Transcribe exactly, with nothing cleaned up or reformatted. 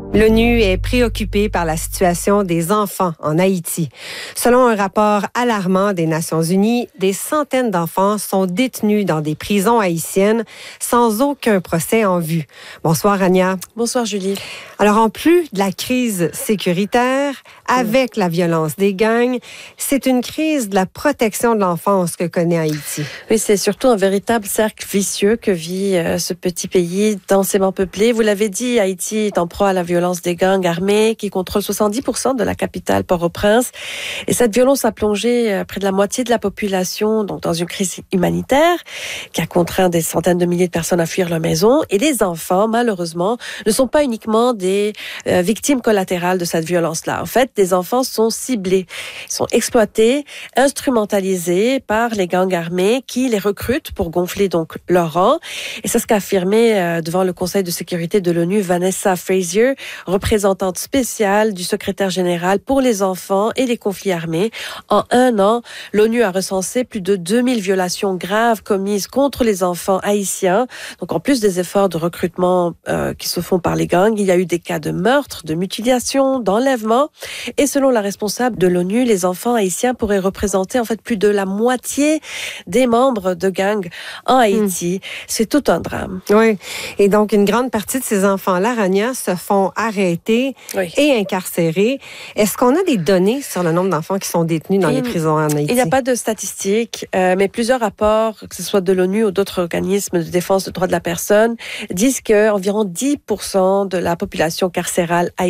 L'ONU est préoccupée par la situation des enfants en Haïti. Selon un rapport alarmant des Nations unies, des centaines d'enfants sont détenus dans des prisons haïtiennes sans aucun procès en vue. Bonsoir, Ania. Bonsoir, Julie. Alors, en plus de la crise sécuritaire, avec la violence des gangs, c'est une crise de la protection de l'enfance que connaît Haïti. Oui, c'est surtout un véritable cercle vicieux que vit euh, ce petit pays densément peuplé. Vous l'avez dit, Haïti est en proie à la violence des gangs armés qui contrôlent soixante-dix pour cent de la capitale Port-au-Prince. Et cette violence a plongé euh, près de la moitié de la population donc dans une crise humanitaire qui a contraint des centaines de milliers de personnes à fuir leur maison. Et les enfants, malheureusement, ne sont pas uniquement des euh, victimes collatérales de cette violence-là. En fait, les enfants sont ciblés, ils sont exploités, instrumentalisés par les gangs armés qui les recrutent pour gonfler donc leur rang. Et c'est ce qu'a affirmé euh, devant le Conseil de sécurité de l'ONU Vanessa Frazier, représentante spéciale du secrétaire général pour les enfants et les conflits armés. En un an, l'ONU a recensé plus de deux mille violations graves commises contre les enfants haïtiens. Donc en plus des efforts de recrutement euh, qui se font par les gangs, il y a eu des cas de meurtre, de mutilation, d'enlèvement. Et selon la responsable de l'ONU, les enfants haïtiens pourraient représenter en fait plus de la moitié des membres de gangs en Haïti. Mmh. C'est tout un drame. Oui. Et donc, une grande partie de ces enfants-là, Rania, se font arrêter oui. et incarcérer. Est-ce qu'on a des données sur le nombre d'enfants qui sont détenus dans et les prisons en Haïti? Il n'y a pas de statistiques, euh, mais plusieurs rapports, que ce soit de l'ONU ou d'autres organismes de défense des droits de la personne, disent qu'environ dix pour cent de la population carcérale haïtienne